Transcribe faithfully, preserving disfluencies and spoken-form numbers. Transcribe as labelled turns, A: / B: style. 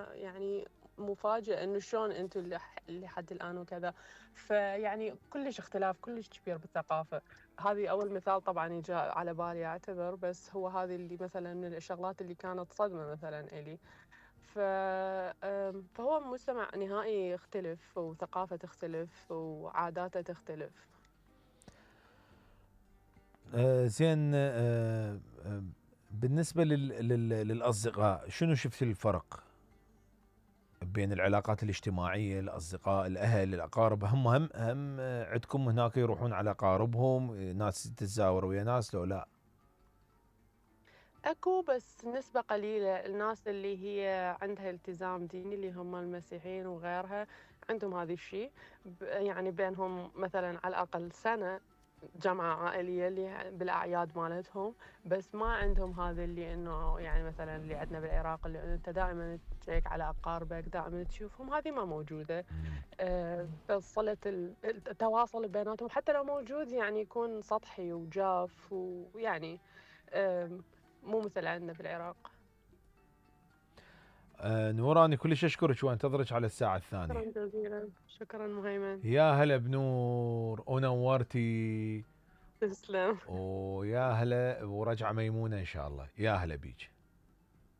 A: أنا يعني مفاجئ إنه شلون أنتم اللي ح لحد الآن وكذا، فيعني كلش اختلاف كلش كبير بالثقافة. هذه أول مثال طبعًا يجى على بالي أعتذر، بس هو هذه اللي مثلًا من الشغلات اللي كانت صدمة مثلًا إلي. ف آمم، فهو مجتمع نهائي يختلف وثقافة تختلف وعاداته تختلف.
B: آه زين. آه آه بالنسبة لل لل للأصدقاء، شنو شفت الفرق بين العلاقات الاجتماعية، الأصدقاء، الأهل، الأقارب؟ هم هم هم عندكم هناك يروحون على أقاربهم، ناس تتزاور ويا ناس لو لا؟
A: أكو بس نسبة قليلة الناس اللي هي عندها التزام ديني اللي هم المسيحيين وغيرها، عندهم هذا الشيء. ب- يعني بينهم مثلا على الأقل سنة جمعة عائلية اللي بالأعياد مالتهم، بس ما عندهم هذا اللي إنه يعني مثلا اللي عندنا بالعراق اللي أنت دائما تشيك على أقاربك دائما تشوفهم، هذه ما موجودة.
B: مم.
A: آه، بس صلة ال- التواصل بيناتهم حتى لو موجود يعني يكون سطحي وجاف ويعني آم، مو مثل عندنا بالعراق.
B: آه نوراني، كلش أشكرك وأنتظرك على الساعة الثانية.
A: شكرا جزيلا، شكرا مهيمن.
B: يا هلا بنور ونورتي.
A: تسلم.
B: ويا هلا ورجعة ميمونة إن شاء الله. يا هلا بيك.